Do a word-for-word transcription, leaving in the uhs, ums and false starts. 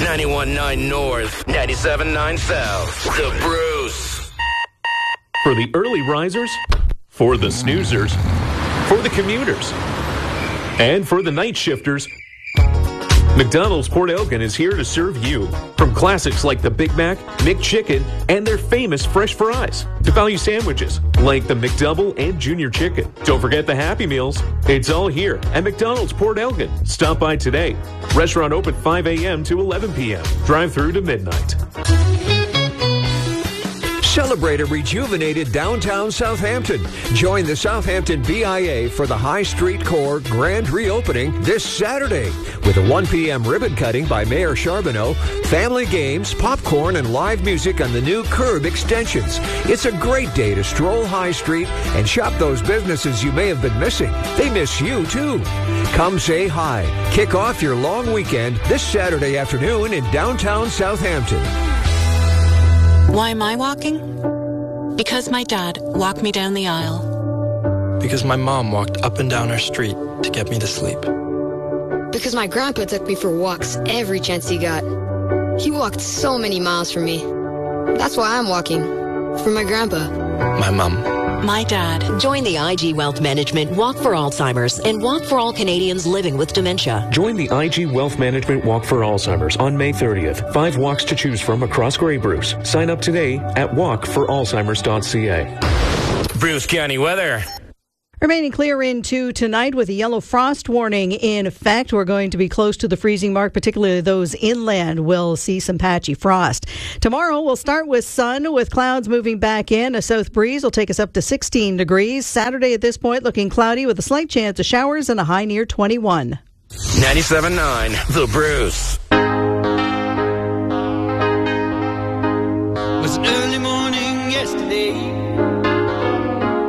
ninety-one point nine North, ninety-seven point nine South. The Bruce. For the early risers, for the snoozers, for the commuters, and for the night shifters, McDonald's Port Elgin is here to serve you. From classics like the Big Mac, McChicken, and their famous fresh fries, to value sandwiches like the McDouble and Junior Chicken. Don't forget the Happy Meals. It's all here at McDonald's Port Elgin. Stop by today. Restaurant open five a.m. to eleven p.m. Drive through to midnight. Celebrate a rejuvenated downtown Southampton. Join the Southampton B I A for the High Street Core grand reopening this Saturday with a one p.m. ribbon cutting by Mayor Charbonneau, family games, popcorn, and live music on the new curb extensions. It's a great day to stroll High Street and shop those businesses you may have been missing. They miss you, too. Come say hi. Kick off your long weekend this Saturday afternoon in downtown Southampton. Why am I walking? Because my dad walked me down the aisle. Because my mom walked up and down our street to get me to sleep. Because my grandpa took me for walks every chance he got. He walked so many miles for me. That's why I'm walking. For my grandpa. My mom. My dad. Join the I G Wealth Management Walk for Alzheimer's and Walk for All Canadians living with dementia. Join the I G Wealth Management Walk for Alzheimer's on May thirtieth. Five walks to choose from across Grey Bruce. Sign up today at walk for alzheimers dot c a. Bruce County weather. Remaining clear into tonight with a yellow frost warning in effect. We're going to be close to the freezing mark, particularly those inland will see some patchy frost. Tomorrow we'll start with sun with clouds moving back in. A south breeze will take us up to sixteen degrees. Saturday at this point looking cloudy with a slight chance of showers and a high near twenty-one. ninety-seven point nine The Bruce. It was early morning yesterday.